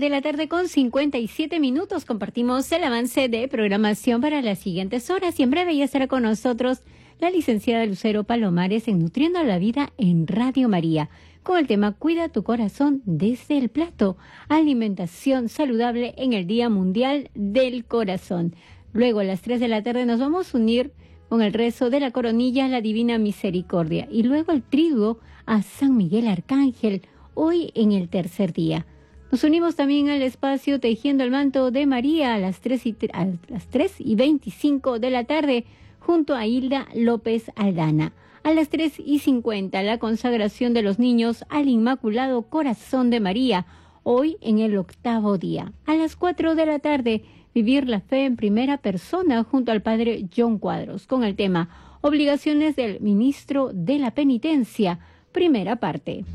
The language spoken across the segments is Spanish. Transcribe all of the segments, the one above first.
de la tarde con 57 minutos. Compartimos el avance de programación para las siguientes horas y en breve ya estará con nosotros la licenciada Lucero Palomares en Nutriendo la Vida en Radio María, con el tema Cuida tu corazón desde el plato, alimentación saludable en el Día Mundial del Corazón. Luego a las 3 de la tarde nos vamos a unir con el rezo de la coronilla a la Divina Misericordia y luego el triduo a San Miguel Arcángel, hoy en el tercer día. Nos unimos también al espacio Tejiendo el Manto de María a las 3:25 de la tarde junto a Hilda López Aldana. A las 3:50 la consagración de los niños al Inmaculado Corazón de María, hoy en el 8º día. A las 4 de la tarde, Vivir la Fe en Primera Persona junto al Padre John Cuadros, con el tema Obligaciones del Ministro de la Penitencia, primera parte.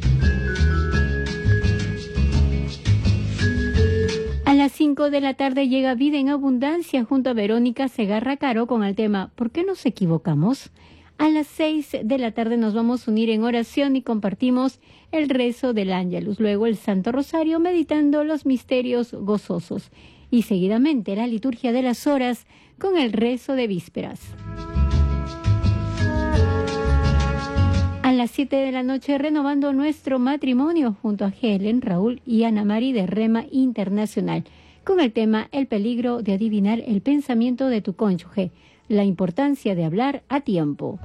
A las 5 de la tarde llega Vida en Abundancia junto a Verónica Segarra Caro con el tema ¿Por qué nos equivocamos? A las 6 de la tarde nos vamos a unir en oración y compartimos el rezo del Ángelus, luego el Santo Rosario meditando los misterios gozosos y seguidamente la liturgia de las horas con el rezo de vísperas. A las 7 de la noche renovando nuestro matrimonio junto a Helen, Raúl y Ana Mari de Rema Internacional con el tema El peligro de adivinar el pensamiento de tu cónyuge, la importancia de hablar a tiempo.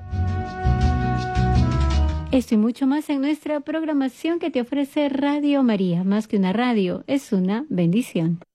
Esto y mucho más en nuestra programación que te ofrece Radio María. Más que una radio, es una bendición.